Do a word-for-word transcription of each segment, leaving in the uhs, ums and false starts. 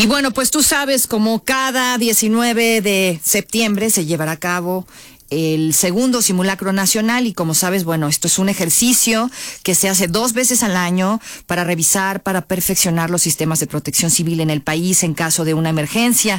Y bueno, pues tú sabes, como cada diecinueve de septiembre se llevará a cabo el segundo simulacro nacional y como sabes, bueno, esto es un ejercicio que se hace dos veces al año para revisar, para perfeccionar los sistemas de protección civil en el país en caso de una emergencia.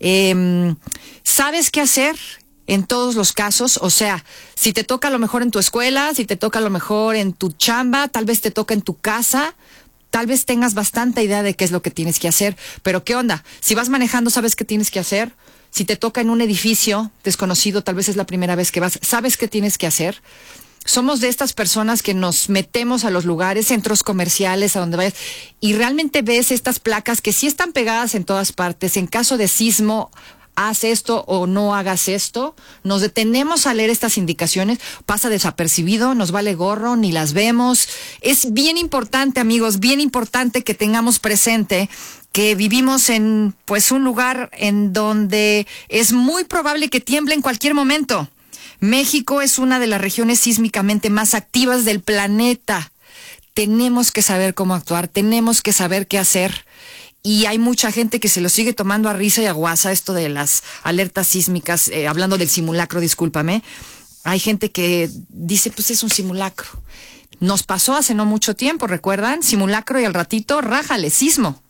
Eh, ¿Sabes qué hacer en todos los casos? O sea, si te toca a lo mejor en tu escuela, si te toca a lo mejor en tu chamba, tal vez te toca en tu casa. Tal vez tengas bastante idea de qué es lo que tienes que hacer, pero ¿qué onda? Si vas manejando, ¿sabes qué tienes que hacer? Si te toca en un edificio desconocido, tal vez es la primera vez que vas, ¿sabes qué tienes que hacer? Somos de estas personas que nos metemos a los lugares, centros comerciales, a donde vayas, y realmente ves estas placas que sí están pegadas en todas partes. En caso de sismo, haz esto o no hagas esto. Nos detenemos a leer estas indicaciones, pasa desapercibido, nos vale gorro, ni las vemos. Es bien importante, amigos, bien importante que tengamos presente que vivimos en pues un lugar en donde es muy probable que tiemble en cualquier momento. México es una de las regiones sísmicamente más activas del planeta. Tenemos que saber cómo actuar, tenemos que saber qué hacer. Y hay mucha gente que se lo sigue tomando a risa y a guasa esto de las alertas sísmicas, eh, hablando del simulacro, discúlpame. Hay gente que dice, pues es un simulacro. Nos pasó hace no mucho tiempo, ¿recuerdan? Simulacro y al ratito, rájale, sismo.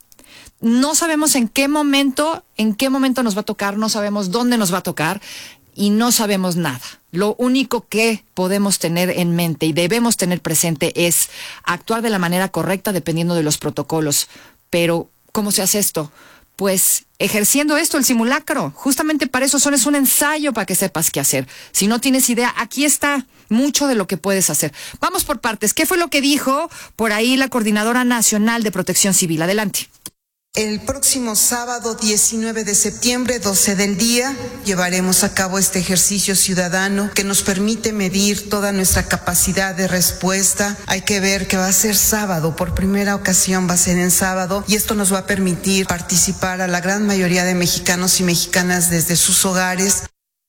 No sabemos en qué momento, en qué momento nos va a tocar, no sabemos dónde nos va a tocar y no sabemos nada. Lo único que podemos tener en mente y debemos tener presente es actuar de la manera correcta dependiendo de los protocolos. Pero ¿cómo se hace esto? Pues ejerciendo esto, el simulacro. Justamente para eso son, es un ensayo para que sepas qué hacer. Si no tienes idea, aquí está mucho de lo que puedes hacer. Vamos por partes. ¿Qué fue lo que dijo por ahí la Coordinadora Nacional de Protección Civil? Adelante. El próximo sábado diecinueve de septiembre, doce del día, llevaremos a cabo este ejercicio ciudadano que nos permite medir toda nuestra capacidad de respuesta. Hay que ver que va a ser sábado, por primera ocasión va a ser en sábado, y esto nos va a permitir participar a la gran mayoría de mexicanos y mexicanas desde sus hogares.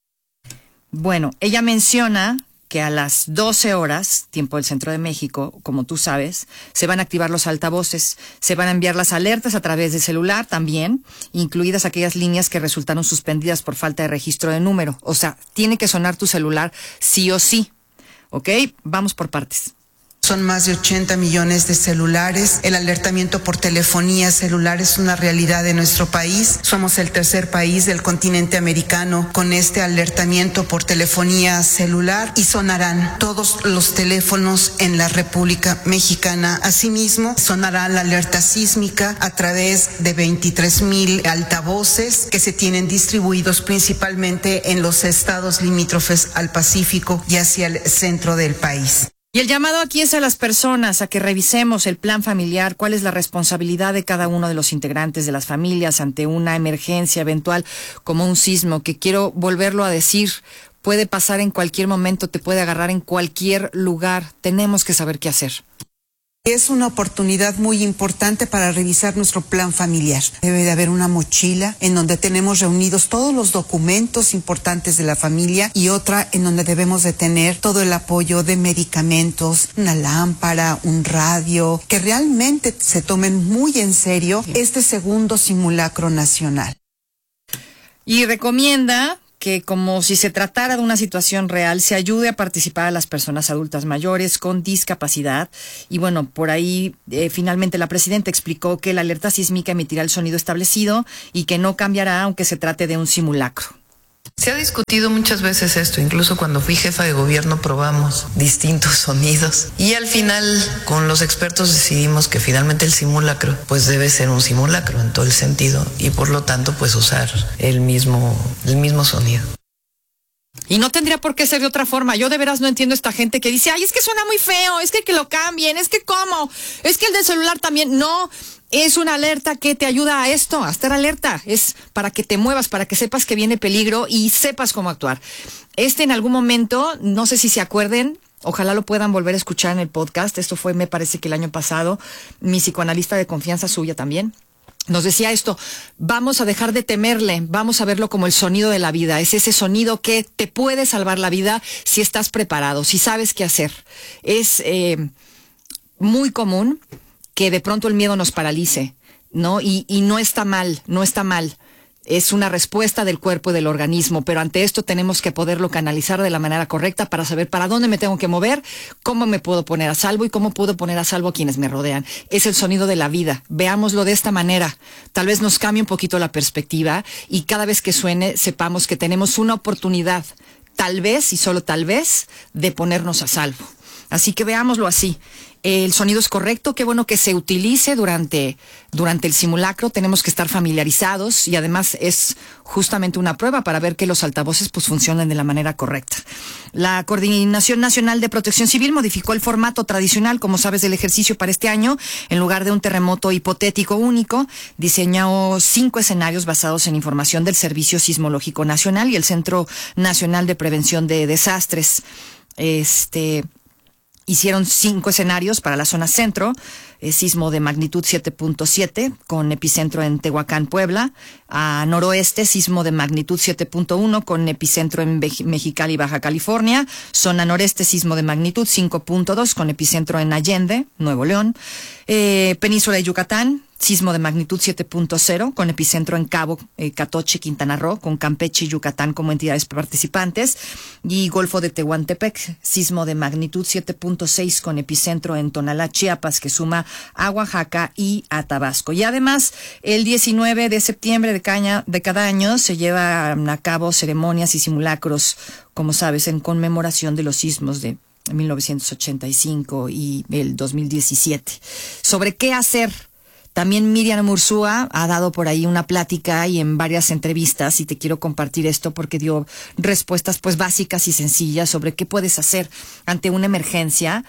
Bueno, ella menciona que a las doce horas, tiempo del Centro de México, como tú sabes, se van a activar los altavoces, se van a enviar las alertas a través de celular también, incluidas aquellas líneas que resultaron suspendidas por falta de registro de número. O sea, tiene que sonar tu celular sí o sí. ¿Ok? Vamos por partes. Son más de ochenta millones de celulares. El alertamiento por telefonía celular es una realidad de nuestro país. Somos el tercer país del continente americano con este alertamiento por telefonía celular y sonarán todos los teléfonos en la República Mexicana. Asimismo, sonará la alerta sísmica a través de veintitrés mil altavoces que se tienen distribuidos principalmente en los estados limítrofes al Pacífico y hacia el centro del país. Y el llamado aquí es a las personas a que revisemos el plan familiar, cuál es la responsabilidad de cada uno de los integrantes de las familias ante una emergencia eventual como un sismo, que quiero volverlo a decir, puede pasar en cualquier momento, te puede agarrar en cualquier lugar, tenemos que saber qué hacer. Es una oportunidad muy importante para revisar nuestro plan familiar. Debe de haber una mochila en donde tenemos reunidos todos los documentos importantes de la familia y otra en donde debemos de tener todo el apoyo de medicamentos, una lámpara, un radio, que realmente se tomen muy en serio este segundo simulacro nacional. Y recomienda que, como si se tratara de una situación real, se ayude a participar a las personas adultas mayores con discapacidad. Y bueno, por ahí eh, finalmente la presidenta explicó que la alerta sísmica emitirá el sonido establecido y que no cambiará aunque se trate de un simulacro. Se ha discutido muchas veces esto, incluso cuando fui jefa de gobierno probamos distintos sonidos y al final con los expertos decidimos que finalmente el simulacro pues debe ser un simulacro en todo el sentido y por lo tanto pues usar el mismo, el mismo sonido. Y no tendría por qué ser de otra forma. Yo de veras no entiendo esta gente que dice, ay, es que suena muy feo, es que que lo cambien, es que cómo, es que el del celular también. No, es una alerta que te ayuda a esto, a estar alerta. Es para que te muevas, para que sepas que viene peligro y sepas cómo actuar. Este en algún momento, no sé si se acuerden, ojalá lo puedan volver a escuchar en el podcast. Esto fue, me parece que el año pasado, mi psicoanalista de confianza suya también nos decía esto, vamos a dejar de temerle, vamos a verlo como el sonido de la vida. Es ese sonido que te puede salvar la vida si estás preparado, si sabes qué hacer. Es eh, muy común que de pronto el miedo nos paralice. ¿no? Y, y no está mal, no está mal. Es una respuesta del cuerpo y del organismo, pero ante esto tenemos que poderlo canalizar de la manera correcta para saber para dónde me tengo que mover, cómo me puedo poner a salvo y cómo puedo poner a salvo a quienes me rodean. Es el sonido de la vida. Veámoslo de esta manera. Tal vez nos cambie un poquito la perspectiva y cada vez que suene sepamos que tenemos una oportunidad, tal vez y solo tal vez, de ponernos a salvo. Así que veámoslo así. El sonido es correcto, qué bueno que se utilice durante, durante el simulacro, tenemos que estar familiarizados y además es justamente una prueba para ver que los altavoces pues funcionen de la manera correcta. La Coordinación Nacional de Protección Civil modificó el formato tradicional, como sabes, del ejercicio para este año. En lugar de un terremoto hipotético único, diseñó cinco escenarios basados en información del Servicio Sismológico Nacional y el Centro Nacional de Prevención de Desastres. Este... Hicieron cinco escenarios para la zona centro, eh, sismo de magnitud siete punto siete con epicentro en Tehuacán, Puebla. A noroeste, sismo de magnitud siete punto uno con epicentro en Mexicali, Baja California. Zona noreste, sismo de magnitud cinco punto dos con epicentro en Allende, Nuevo León. Eh, Península de Yucatán, sismo de magnitud siete punto cero con epicentro en Cabo, eh, Catoche, Quintana Roo, con Campeche y Yucatán como entidades participantes. Y Golfo de Tehuantepec, sismo de magnitud siete punto seis con epicentro en Tonalá, Chiapas, que suma a Oaxaca y a Tabasco. Y además, el diecinueve de septiembre de, caña, de cada año se llevan a cabo ceremonias y simulacros, como sabes, en conmemoración de los sismos de mil novecientos ochenta y cinco y el dos mil diecisiete. ¿Sobre qué hacer? También Miriam Ursúa ha dado por ahí una plática y en varias entrevistas, y te quiero compartir esto porque dio respuestas pues básicas y sencillas sobre qué puedes hacer ante una emergencia,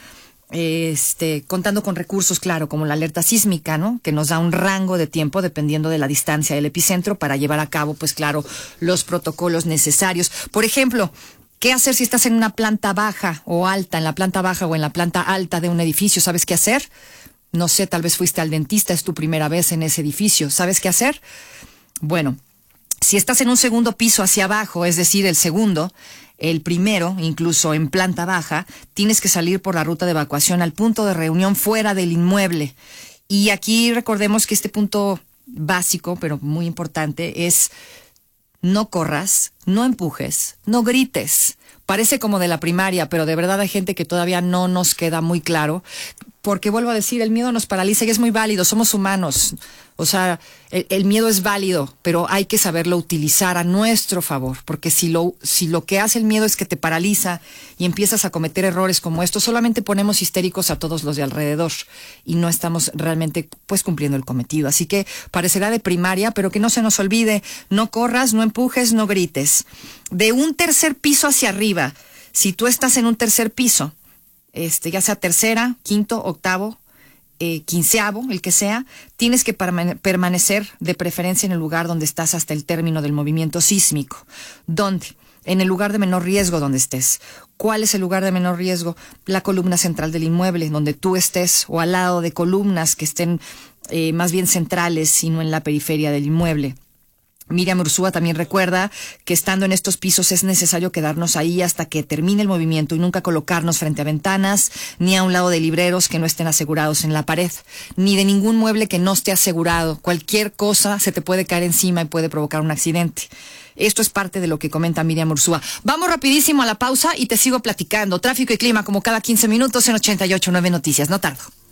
este, contando con recursos, claro, como la alerta sísmica, ¿no? Que nos da un rango de tiempo dependiendo de la distancia del epicentro para llevar a cabo, pues claro, los protocolos necesarios. Por ejemplo, ¿qué hacer si estás en una planta baja o alta, en la planta baja o en la planta alta de un edificio? ¿Sabes qué hacer? No sé, tal vez fuiste al dentista, es tu primera vez en ese edificio. ¿Sabes qué hacer? Bueno, si estás en un segundo piso hacia abajo, es decir, el segundo, el primero, incluso en planta baja, tienes que salir por la ruta de evacuación al punto de reunión fuera del inmueble. Y aquí recordemos que este punto básico, pero muy importante, es no corras, no empujes, no grites. Parece como de la primaria, pero de verdad hay gente que todavía no nos queda muy claro. Porque vuelvo a decir, el miedo nos paraliza y es muy válido, somos humanos. O sea, el, el miedo es válido, pero hay que saberlo utilizar a nuestro favor. Porque si lo, si lo que hace el miedo es que te paraliza y empiezas a cometer errores como estos, solamente ponemos histéricos a todos los de alrededor y no estamos realmente pues cumpliendo el cometido. Así que parecerá de primaria, pero que no se nos olvide, no corras, no empujes, no grites. De un tercer piso hacia arriba, si tú estás en un tercer piso, Este, ya sea tercera, quinto, octavo, eh, quinceavo, el que sea, tienes que permane- permanecer de preferencia en el lugar donde estás hasta el término del movimiento sísmico. ¿Dónde? En el lugar de menor riesgo donde estés. ¿Cuál es el lugar de menor riesgo? La columna central del inmueble, donde tú estés, o al lado de columnas que estén eh, más bien centrales y no en la periferia del inmueble. Miriam Ursúa también recuerda que estando en estos pisos es necesario quedarnos ahí hasta que termine el movimiento y nunca colocarnos frente a ventanas, ni a un lado de libreros que no estén asegurados en la pared, ni de ningún mueble que no esté asegurado. Cualquier cosa se te puede caer encima y puede provocar un accidente. Esto es parte de lo que comenta Miriam Ursúa. Vamos rapidísimo a la pausa y te sigo platicando. Tráfico y clima como cada quince minutos en ochenta y ocho punto nueve Noticias. No tardo.